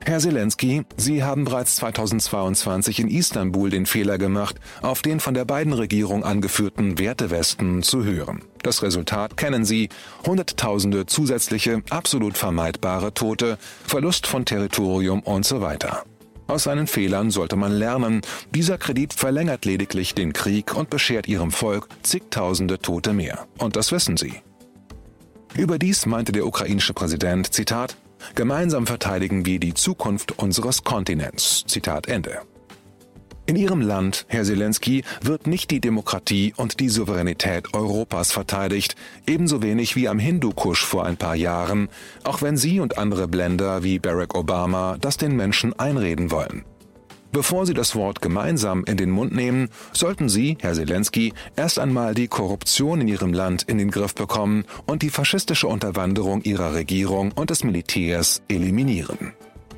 Herr Zelensky, Sie haben bereits 2022 in Istanbul den Fehler gemacht, auf den von der Biden-Regierung angeführten Wertewesten zu hören. Das Resultat kennen Sie: Hunderttausende zusätzliche, absolut vermeidbare Tote, Verlust von Territorium und so weiter. Aus seinen Fehlern sollte man lernen. Dieser Kredit verlängert lediglich den Krieg und beschert Ihrem Volk zigtausende Tote mehr. Und das wissen Sie. Überdies meinte der ukrainische Präsident, Zitat, gemeinsam verteidigen wir die Zukunft unseres Kontinents. Zitat Ende. In Ihrem Land, Herr Zelensky, wird nicht die Demokratie und die Souveränität Europas verteidigt, ebenso wenig wie am Hindukusch vor ein paar Jahren, auch wenn Sie und andere Blender wie Barack Obama das den Menschen einreden wollen. Bevor Sie das Wort gemeinsam in den Mund nehmen, sollten Sie, Herr Zelensky, erst einmal die Korruption in Ihrem Land in den Griff bekommen und die faschistische Unterwanderung Ihrer Regierung und des Militärs eliminieren.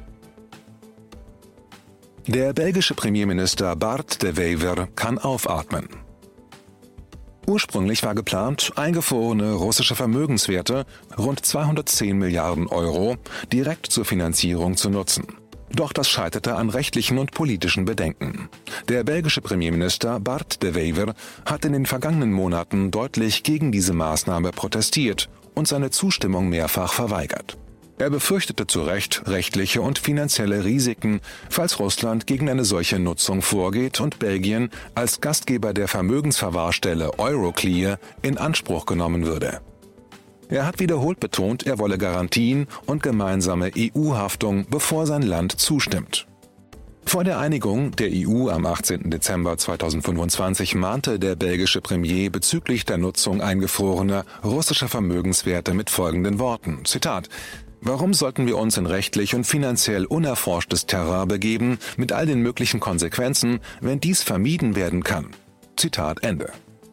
Der belgische Premierminister Bart De Wever kann aufatmen. Ursprünglich war geplant, eingefrorene russische Vermögenswerte, rund 210 Milliarden Euro, direkt zur Finanzierung zu nutzen. Doch das scheiterte an rechtlichen und politischen Bedenken. Der belgische Premierminister Bart De Wever hat in den vergangenen Monaten deutlich gegen diese Maßnahme protestiert und seine Zustimmung mehrfach verweigert. Er befürchtete zu Recht rechtliche und finanzielle Risiken, falls Russland gegen eine solche Nutzung vorgeht und Belgien als Gastgeber der Vermögensverwahrstelle Euroclear in Anspruch genommen würde. Er hat wiederholt betont, er wolle Garantien und gemeinsame EU-Haftung, bevor sein Land zustimmt. Vor der Einigung der EU am 18. Dezember 2025 mahnte der belgische Premier bezüglich der Nutzung eingefrorener russischer Vermögenswerte mit folgenden Worten, Zitat, warum sollten wir uns in rechtlich und finanziell unerforschtes Terrain begeben, mit all den möglichen Konsequenzen, wenn dies vermieden werden kann? Zitat Ende.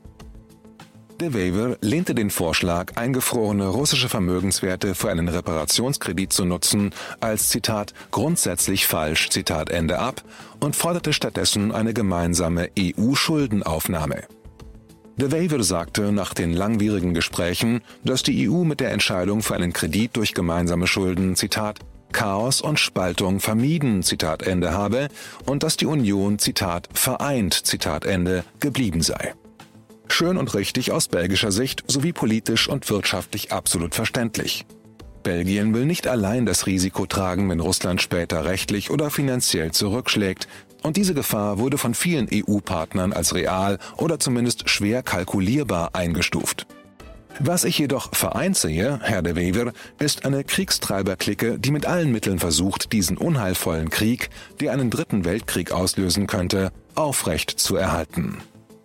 De Wever lehnte den Vorschlag, eingefrorene russische Vermögenswerte für einen Reparationskredit zu nutzen, als Zitat grundsätzlich falsch Zitat Ende ab und forderte stattdessen eine gemeinsame EU-Schuldenaufnahme. De Wever sagte nach den langwierigen Gesprächen, dass die EU mit der Entscheidung für einen Kredit durch gemeinsame Schulden, Zitat, Chaos und Spaltung vermieden, Zitat Ende habe und dass die Union, Zitat, vereint, Zitat Ende, geblieben sei. Schön und richtig aus belgischer Sicht sowie politisch und wirtschaftlich absolut verständlich. Belgien will nicht allein das Risiko tragen, wenn Russland später rechtlich oder finanziell zurückschlägt, und diese Gefahr wurde von vielen EU-Partnern als real oder zumindest schwer kalkulierbar eingestuft. Was ich jedoch vereint sehe, Herr De Wever, ist eine Kriegstreiberclique, die mit allen Mitteln versucht, diesen unheilvollen Krieg, der einen dritten Weltkrieg auslösen könnte, aufrecht zu erhalten.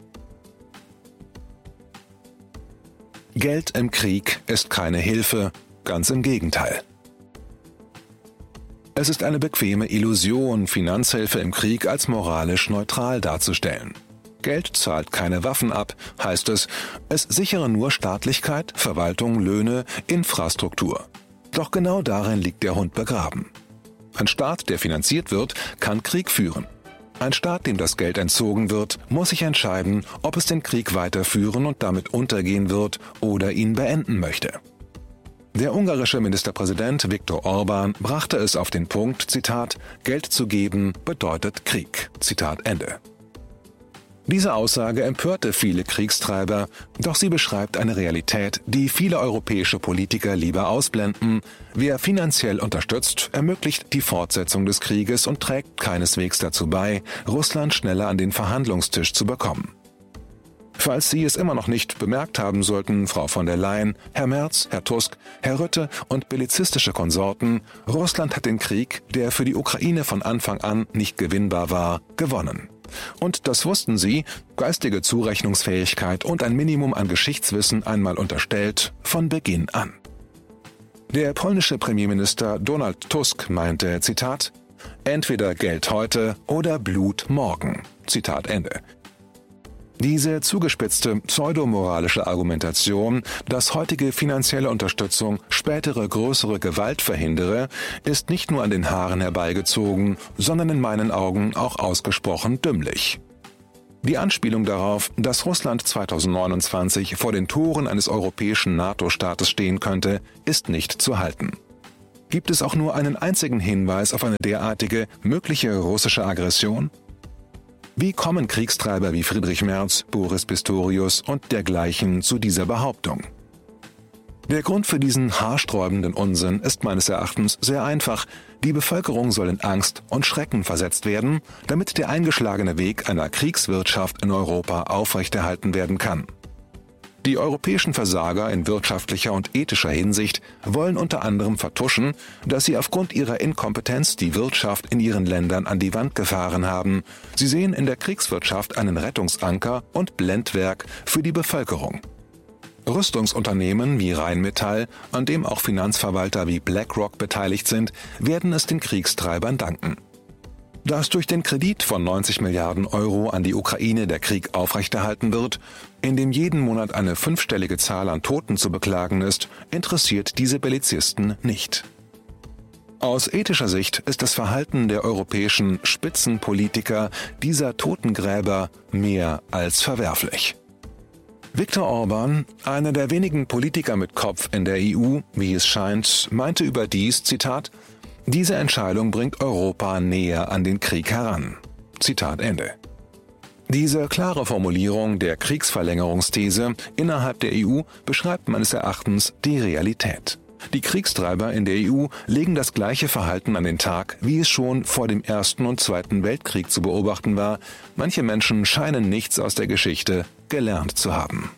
Geld im Krieg ist keine Hilfe, ganz im Gegenteil. Es ist eine bequeme Illusion, Finanzhilfe im Krieg als moralisch neutral darzustellen. Geld zahlt keine Waffen ab, heißt es, es sichere nur Staatlichkeit, Verwaltung, Löhne, Infrastruktur. Doch genau darin liegt der Hund begraben. Ein Staat, der finanziert wird, kann Krieg führen. Ein Staat, dem das Geld entzogen wird, muss sich entscheiden, ob es den Krieg weiterführen und damit untergehen wird oder ihn beenden möchte. Der ungarische Ministerpräsident Viktor Orbán brachte es auf den Punkt, Zitat, Geld zu geben bedeutet Krieg, Zitat Ende. Diese Aussage empörte viele Kriegstreiber, doch sie beschreibt eine Realität, die viele europäische Politiker lieber ausblenden. Wer finanziell unterstützt, ermöglicht die Fortsetzung des Krieges und trägt keineswegs dazu bei, Russland schneller an den Verhandlungstisch zu bekommen. Falls Sie es immer noch nicht bemerkt haben sollten, Frau von der Leyen, Herr Merz, Herr Tusk, Herr Rutte und bellizistische Konsorten, Russland hat den Krieg, der für die Ukraine von Anfang an nicht gewinnbar war, gewonnen. Und das wussten sie, geistige Zurechnungsfähigkeit und ein Minimum an Geschichtswissen einmal unterstellt, von Beginn an. Der polnische Premierminister Donald Tusk meinte, Zitat, entweder Geld heute oder Blut morgen. Zitat Ende. Diese zugespitzte pseudomoralische Argumentation, dass heutige finanzielle Unterstützung spätere größere Gewalt verhindere, ist nicht nur an den Haaren herbeigezogen, sondern in meinen Augen auch ausgesprochen dümmlich. Die Anspielung darauf, dass Russland 2029 vor den Toren eines europäischen NATO-Staates stehen könnte, ist nicht zu halten. Gibt es auch nur einen einzigen Hinweis auf eine derartige mögliche russische Aggression? Wie kommen Kriegstreiber wie Friedrich Merz, Boris Pistorius und dergleichen zu dieser Behauptung? Der Grund für diesen haarsträubenden Unsinn ist meines Erachtens sehr einfach. Die Bevölkerung soll in Angst und Schrecken versetzt werden, damit der eingeschlagene Weg einer Kriegswirtschaft in Europa aufrechterhalten werden kann. Die europäischen Versager in wirtschaftlicher und ethischer Hinsicht wollen unter anderem vertuschen, dass sie aufgrund ihrer Inkompetenz die Wirtschaft in ihren Ländern an die Wand gefahren haben. Sie sehen in der Kriegswirtschaft einen Rettungsanker und Blendwerk für die Bevölkerung. Rüstungsunternehmen wie Rheinmetall, an dem auch Finanzverwalter wie BlackRock beteiligt sind, werden es den Kriegstreibern danken. Dass durch den Kredit von 90 Milliarden Euro an die Ukraine der Krieg aufrechterhalten wird, in dem jeden Monat eine 5-stellige Zahl an Toten zu beklagen ist, interessiert diese Bellizisten nicht. Aus ethischer Sicht ist das Verhalten der europäischen Spitzenpolitiker dieser Totengräber mehr als verwerflich. Viktor Orban, einer der wenigen Politiker mit Kopf in der EU, wie es scheint, meinte überdies, Zitat, diese Entscheidung bringt Europa näher an den Krieg heran. Zitat Ende. Diese klare Formulierung der Kriegsverlängerungsthese innerhalb der EU beschreibt meines Erachtens die Realität. Die Kriegstreiber in der EU legen das gleiche Verhalten an den Tag, wie es schon vor dem Ersten und Zweiten Weltkrieg zu beobachten war. Manche Menschen scheinen nichts aus der Geschichte gelernt zu haben.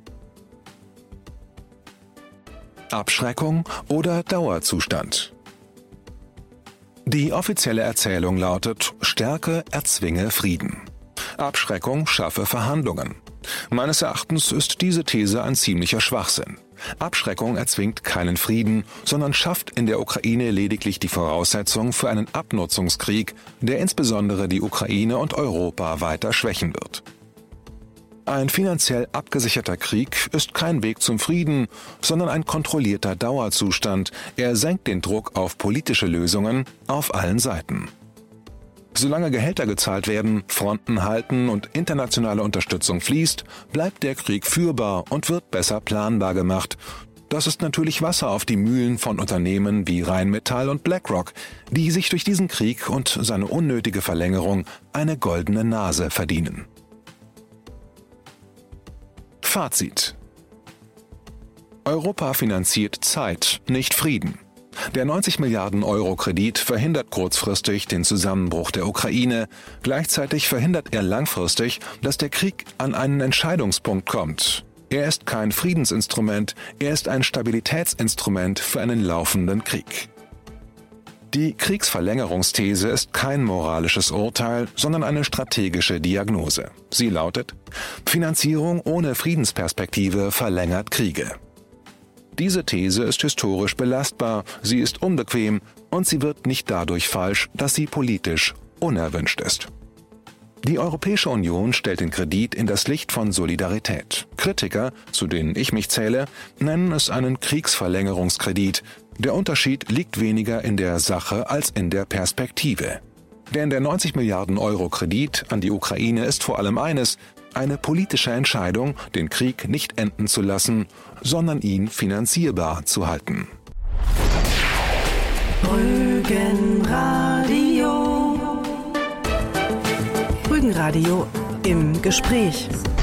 Abschreckung oder Dauerzustand? Die offizielle Erzählung lautet, Stärke erzwinge Frieden. Abschreckung schaffe Verhandlungen. Meines Erachtens ist diese These ein ziemlicher Schwachsinn. Abschreckung erzwingt keinen Frieden, sondern schafft in der Ukraine lediglich die Voraussetzung für einen Abnutzungskrieg, der insbesondere die Ukraine und Europa weiter schwächen wird. Ein finanziell abgesicherter Krieg ist kein Weg zum Frieden, sondern ein kontrollierter Dauerzustand. Er senkt den Druck auf politische Lösungen auf allen Seiten. Solange Gehälter gezahlt werden, Fronten halten und internationale Unterstützung fließt, bleibt der Krieg führbar und wird besser planbar gemacht. Das ist natürlich Wasser auf die Mühlen von Unternehmen wie Rheinmetall und BlackRock, die sich durch diesen Krieg und seine unnötige Verlängerung eine goldene Nase verdienen. Fazit: Europa finanziert Zeit, nicht Frieden. Der 90 Milliarden Euro Kredit verhindert kurzfristig den Zusammenbruch der Ukraine. Gleichzeitig verhindert er langfristig, dass der Krieg an einen Entscheidungspunkt kommt. Er ist kein Friedensinstrument, er ist ein Stabilitätsinstrument für einen laufenden Krieg. Die Kriegsverlängerungsthese ist kein moralisches Urteil, sondern eine strategische Diagnose. Sie lautet: Finanzierung ohne Friedensperspektive verlängert Kriege. Diese These ist historisch belastbar, sie ist unbequem und sie wird nicht dadurch falsch, dass sie politisch unerwünscht ist. Die Europäische Union stellt den Kredit in das Licht von Solidarität. Kritiker, zu denen ich mich zähle, nennen es einen Kriegsverlängerungskredit. Der Unterschied liegt weniger in der Sache als in der Perspektive. Denn der 90 Milliarden Euro Kredit an die Ukraine ist vor allem eines: eine politische Entscheidung, den Krieg nicht enden zu lassen, sondern ihn finanzierbar zu halten. Rügenradio im Gespräch.